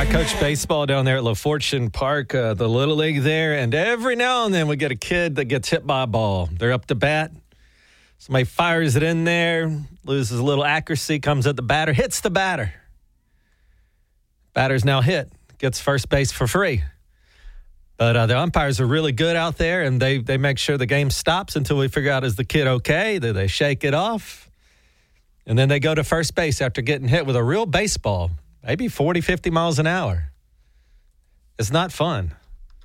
I coach baseball down there at La Fortune Park, the Little League there, and every now and then we get a kid that gets hit by a ball. They're up to bat. Somebody fires it in there, loses a little accuracy, comes at the batter, hits the batter. Batter's now hit, gets first base for free. But the umpires are really good out there, and they make sure the game stops until we figure out, is the kid okay? They shake it off, and then they go to first base after getting hit with a real baseball, maybe 40, 50 miles an hour. It's not fun.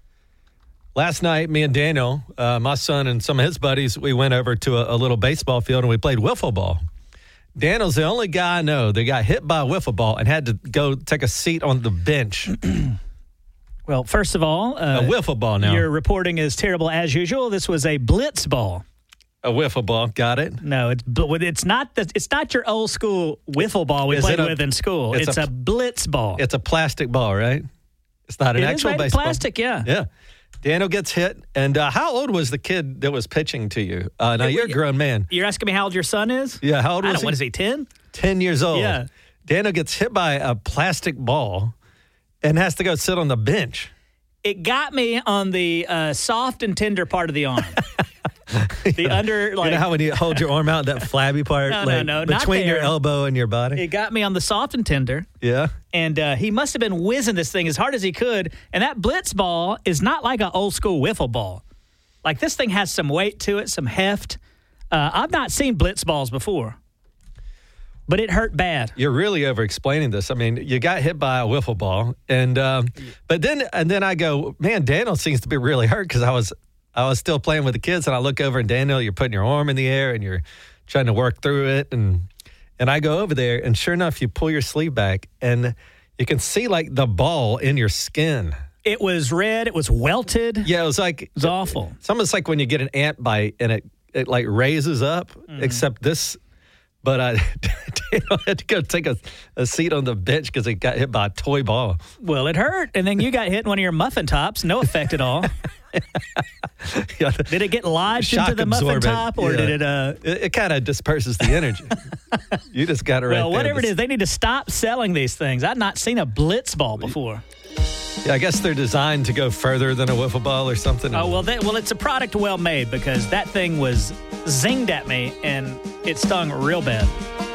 Last night, me and Daniel, my son and some of his buddies, we went over to a little baseball field and we played wiffle ball. Daniel's the only guy I know that got hit by a wiffle ball and had to go take a seat on the bench. Well, first of all, a wiffle ball now. Your reporting is terrible as usual. This was a blitz ball. A wiffle ball, got it? No, it's not your old school wiffle ball we played with in school. It's a blitz ball. It's a plastic ball, right? It's not an actual baseball. Plastic, yeah. Yeah. Daniel gets hit. And how old was the kid that was pitching to you? Now, you're a grown man. You're asking me how old your son is? Yeah, how old was he? What is he, 10? 10 years old. Yeah. Daniel gets hit by a plastic ball and has to go sit on the bench. It got me on the soft and tender part of the arm. The under, like, you know how when you hold your arm out, that flabby part, no, between your elbow and your body? It got me on the soft and tender. Yeah. And he must have been whizzing this thing as hard as he could. And that blitz ball is not like an old school wiffle ball. Like, this thing has some weight to it, some heft. I've not seen blitz balls before, but it hurt bad. You're really over-explaining this. I mean, you got hit by a wiffle ball, and then I go, man, Daniel seems to be really hurt, because I was still playing with the kids, and I look over, and Daniel, you're putting your arm in the air, and you're trying to work through it, and I go over there, and sure enough, you pull your sleeve back, and you can see, like, the ball in your skin. It was red. It was welted. Yeah, it was like... It was awful. It's almost like when you get an ant bite, and it like, raises up, except this... But Daniel had to go take a seat on the bench because he got hit by a toy ball. Well, it hurt. And then you got hit in one of your muffin tops. No effect at all. Yeah, did it get lodged into the muffin top, or did it... It kind of disperses the energy. You just got it right there. Well, whatever it is, they need to stop selling these things. I've not seen a blitz ball before. Yeah, I guess they're designed to go further than a wiffle ball or something. Oh, well, it's a product well made, because that thing was zinged at me, and it stung real bad.